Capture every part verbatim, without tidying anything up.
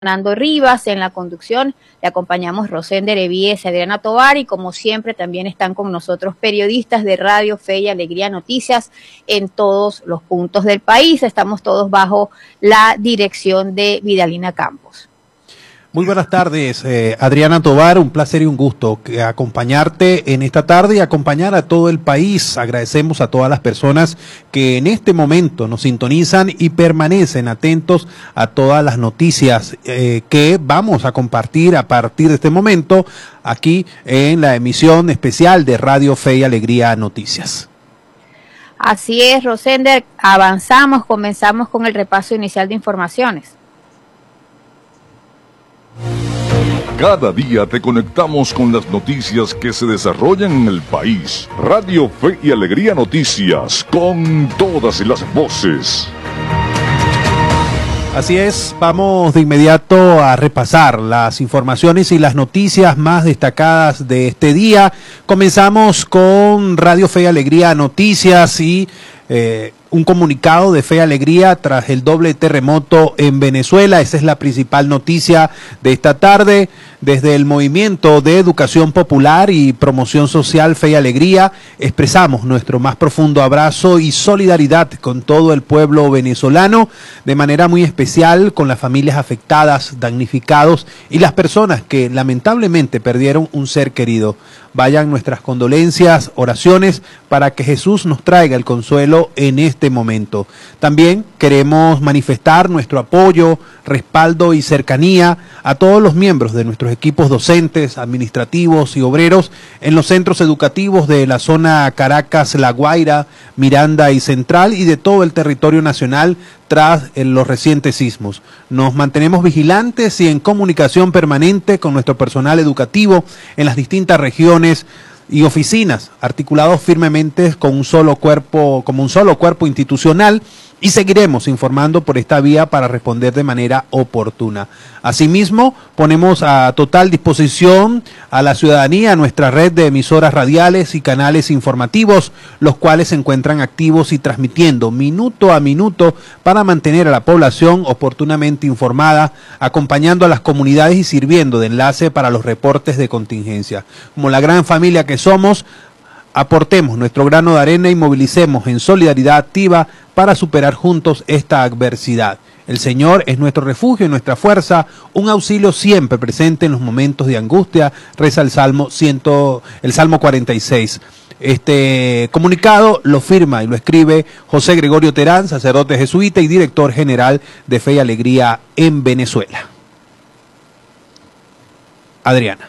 Fernando Rivas en la conducción, le acompañamos Rosender Evíes y Adriana Tovar, y como siempre también están con nosotros periodistas de Radio Fe y Alegría Noticias en todos los puntos del país. Estamos todos bajo la dirección de Vidalina Campos. Muy buenas tardes, eh, Adriana Tovar, un placer y un gusto que acompañarte en esta tarde y acompañar a todo el país. Agradecemos a todas las personas que en este momento nos sintonizan y permanecen atentos a todas las noticias eh, que vamos a compartir a partir de este momento aquí en la emisión especial de Radio Fe y Alegría Noticias. Así es, Rosender, avanzamos, comenzamos con el repaso inicial de informaciones. Cada día te conectamos con las noticias que se desarrollan en el país. Radio Fe y Alegría Noticias, con todas las voces. Así es, vamos de inmediato a repasar las informaciones y las noticias más destacadas de este día. Comenzamos con Radio Fe y Alegría Noticias y eh, un comunicado de Fe y Alegría tras el doble terremoto en Venezuela. Esa es la principal noticia de esta tarde. Desde el Movimiento de Educación Popular y Promoción Social Fe y Alegría expresamos nuestro más profundo abrazo y solidaridad con todo el pueblo venezolano, de manera muy especial con las familias afectadas, damnificados y las personas que lamentablemente perdieron un ser querido. Vayan nuestras condolencias, oraciones para que Jesús nos traiga el consuelo en este momento. También queremos manifestar nuestro apoyo, respaldo y cercanía a todos los miembros de nuestros equipos docentes, administrativos y obreros en los centros educativos de la zona Caracas, La Guaira, Miranda y Central y de todo el territorio nacional tras los recientes sismos. Nos mantenemos vigilantes y en comunicación permanente con nuestro personal educativo en las distintas regiones y oficinas, articulados firmemente con un solo cuerpo, como un solo cuerpo institucional, y seguiremos informando por esta vía para responder de manera oportuna. Asimismo, ponemos a total disposición a la ciudadanía nuestra red de emisoras radiales y canales informativos, los cuales se encuentran activos y transmitiendo minuto a minuto para mantener a la población oportunamente informada, acompañando a las comunidades y sirviendo de enlace para los reportes de contingencia. Como la gran familia que somos, aportemos nuestro grano de arena y movilicemos en solidaridad activa para superar juntos esta adversidad. El Señor es nuestro refugio y nuestra fuerza, un auxilio siempre presente en los momentos de angustia, reza el Salmo cien, el Salmo cuarenta y seis. Este comunicado lo firma y lo escribe José Gregorio Terán, sacerdote jesuita y director general de Fe y Alegría en Venezuela. Adriana.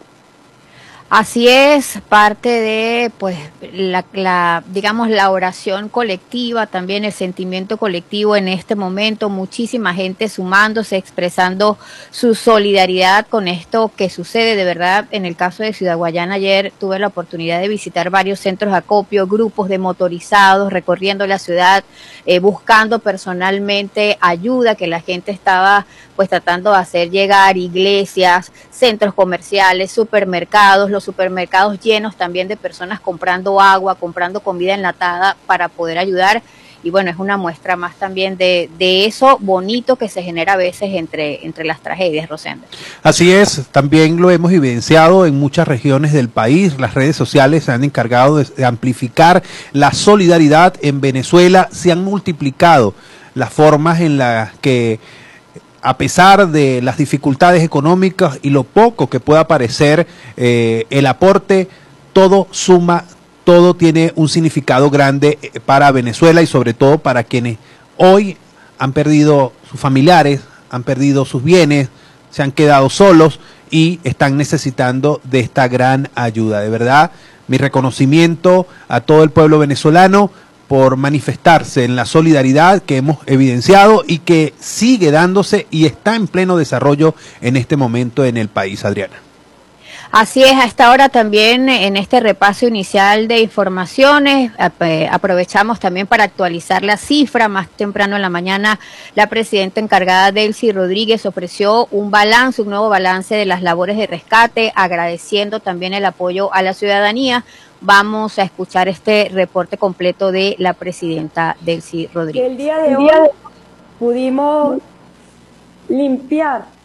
Así es, parte de, pues, la, la, digamos, la oración colectiva, también el sentimiento colectivo en este momento, muchísima gente sumándose, expresando su solidaridad con esto que sucede. De verdad, en el caso de Ciudad Guayana, ayer tuve la oportunidad de visitar varios centros de acopio, grupos de motorizados recorriendo la ciudad, eh, buscando personalmente ayuda que la gente estaba, pues, tratando de hacer llegar, iglesias, centros comerciales, supermercados, los supermercados llenos también de personas comprando agua, comprando comida enlatada para poder ayudar. Y bueno, es una muestra más también de, de eso bonito que se genera a veces entre, entre las tragedias, Rosenda. Así es, también lo hemos evidenciado en muchas regiones del país. Las redes sociales se han encargado de, de amplificar la solidaridad en Venezuela. Se han multiplicado las formas en las que, a pesar de las dificultades económicas y lo poco que pueda parecer eh, el aporte, todo suma, todo tiene un significado grande para Venezuela y sobre todo para quienes hoy han perdido sus familiares, han perdido sus bienes, se han quedado solos y están necesitando de esta gran ayuda. De verdad, mi reconocimiento a todo el pueblo venezolano por manifestarse en la solidaridad que hemos evidenciado y que sigue dándose y está en pleno desarrollo en este momento en el país, Adriana. Así es, a esta hora también en este repaso inicial de informaciones aprovechamos también para actualizar la cifra. Más temprano en la mañana la presidenta encargada Delcy Rodríguez ofreció un balance, un nuevo balance de las labores de rescate, agradeciendo también el apoyo a la ciudadanía. Vamos a escuchar este reporte completo de la presidenta Delcy Rodríguez. El día de hoy pudimos limpiar